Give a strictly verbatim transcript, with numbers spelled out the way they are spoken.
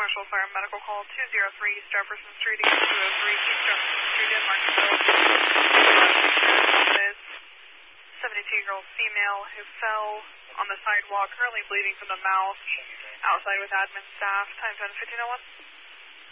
Marshall Fire Medical Call two oh three East Jefferson Street, two oh three East Jefferson Street in Martinsville. This seventy-two-year-old female who fell on the sidewalk, currently bleeding from the mouth, outside with admin staff. Time ten fifteen oh one.